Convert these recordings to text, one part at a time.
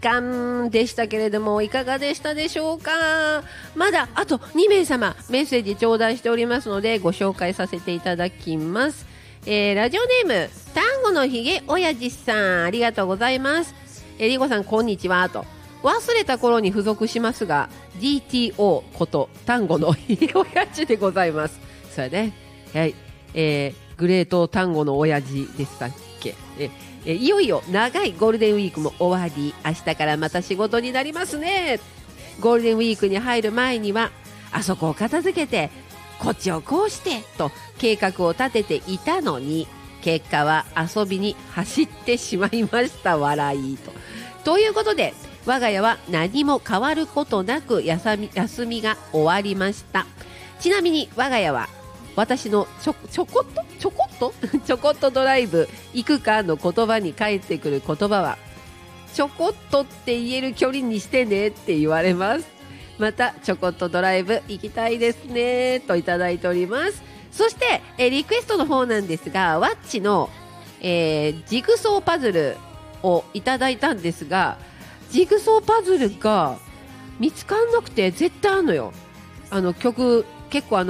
間でしたけれども、いかがでしたでしょうか。まだあと2名様メッセージ頂戴しておりますので、ご紹介させていただきます。ラジオネーム単語のひげおやじさん、ありがとうございます。りこさんこんにちはと。忘れた頃に付属しますが DTO こと単語のひげおやじでございます。それね、はい、グレート単語の親父でしたっけ。いよいよ長いゴールデンウィークも終わり、明日からまた仕事になりますね。ゴールデンウィークに入る前にはあそこを片付けてこっちをこうしてと計画を立てていたのに、結果は遊びに走ってしまいました。笑いということで、我が家は何も変わることなく休みが終わりました。ちなみに我が家は私のちょこっとドライブ行くかの言葉に返ってくる言葉は、ちょこっとって言える距離にしてねって言われます。またちょこっとドライブ行きたいですねといただいております。そして、リクエストの方なんですが、ワッチの、ジグソーパズルをいただいたんですが、ジグソーパズルが見つかんなくて、絶対あんのよ。曲結構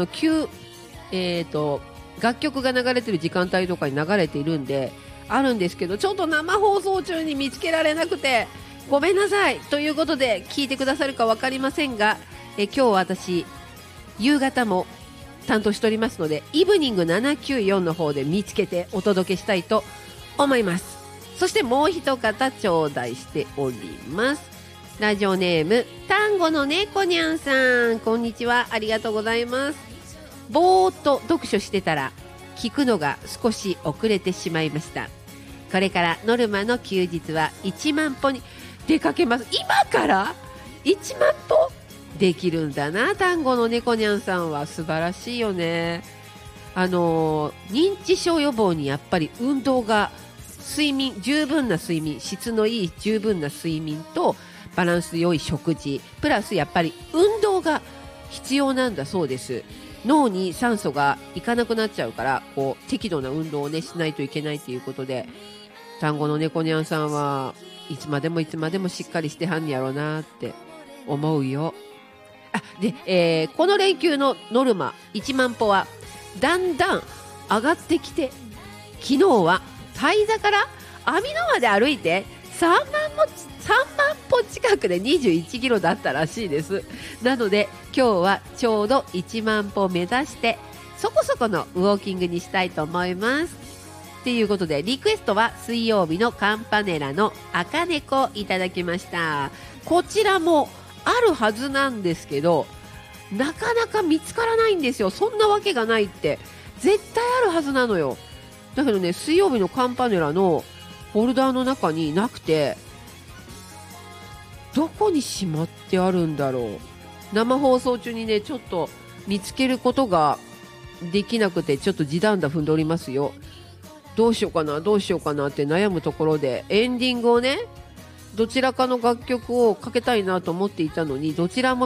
楽曲が流れてる時間帯とかに流れているんであるんですけど、ちょっと生放送中に見つけられなくてごめんなさいということで、聞いてくださるか分かりませんが、今日私夕方も担当しておりますので、イブニング794の方で見つけてお届けしたいと思います。そしてもう一方頂戴しております。ラジオネーム単語の猫にゃんさん、こんにちは、ありがとうございます。ぼーっと読書してたら聞くのが少し遅れてしまいました。これからノルマの休日は1万歩に出かけます。今から1万歩できるんだな。単語の猫にゃんさんは素晴らしいよね。認知症予防にやっぱり運動が、十分な睡眠、質のいい十分な睡眠とバランス良い食事プラスやっぱり運動が必要なんだそうです。脳に酸素がいかなくなっちゃうから、適度な運動をねしないといけないということで、単語の猫にゃんさんはいつまでもしっかりしてはんやろうなって思うよ。で、この連休のノルマ1万歩はだんだん上がってきて、昨日は泰座から網野まで歩いて3万歩近くで21キロだったらしいです。なので今日はちょうど1万歩目指してそこそこのウォーキングにしたいと思います。ということでリクエストは水曜日のカンパネラの赤猫いただきました。こちらもあるはずなんですけど、なかなか見つからないんですよ。そんなわけがないって、絶対あるはずなのよ。だけどね、水曜日のカンパネラのホルダーの中になくて、どこにしまってあるんだろう。生放送中にねちょっと見つけることができなくて、ちょっと地団打踏んでおりますよ。どうしようかなって悩むところで、エンディングをねどちらかの楽曲をかけたいなと思っていたのに、どちらも